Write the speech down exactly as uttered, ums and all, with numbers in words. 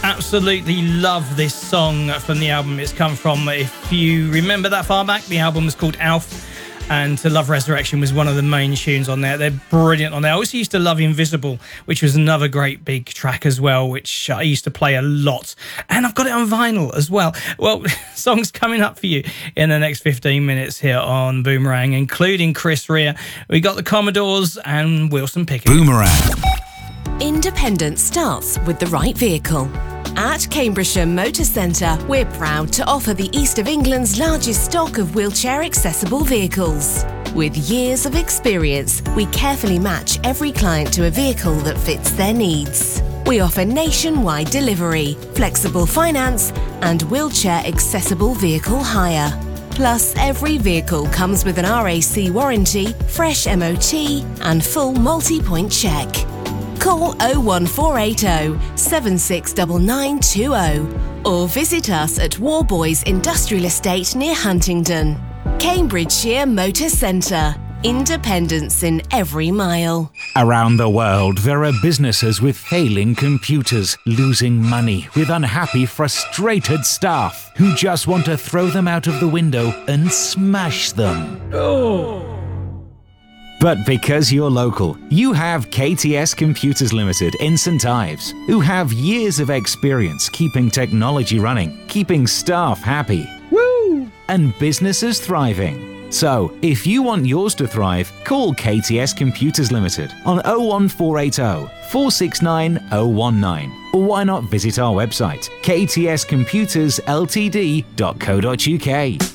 absolutely love this song from the album it's come from. If you remember that far back, the album was called Alf, and To Love Resurrection was one of the main tunes on there. They're brilliant on there. I also used to love Invisible, which was another great big track as well, which I used to play a lot. And I've got it on vinyl as well. Well, songs coming up for you in the next fifteen minutes here on Boomerang, including Chris Rea. We got the Commodores and Wilson Pickett. Boomerang. Independence starts with the right vehicle. At Cambridgeshire Motor Centre, we're proud to offer the East of England's largest stock of wheelchair-accessible vehicles. With years of experience, we carefully match every client to a vehicle that fits their needs. We offer nationwide delivery, flexible finance, and wheelchair-accessible vehicle hire. Plus, every vehicle comes with an R A C warranty, fresh M O T, and full multi-point check. Call oh one four eight oh, seven six nine nine two oh or visit us at Warboys Industrial Estate near Huntingdon. Cambridgeshire Motor Centre. Independence in every mile. Around the world, there are businesses with failing computers, losing money, with unhappy, frustrated staff who just want to throw them out of the window and smash them. Oh. But because you're local, you have K T S Computers Limited in St Ives, who have years of experience keeping technology running, keeping staff happy, woo, and businesses thriving. So, if you want yours to thrive, call K T S Computers Limited on oh one four eight oh, four six nine oh one nine, or why not visit our website, k t s computers l t d dot co dot u k.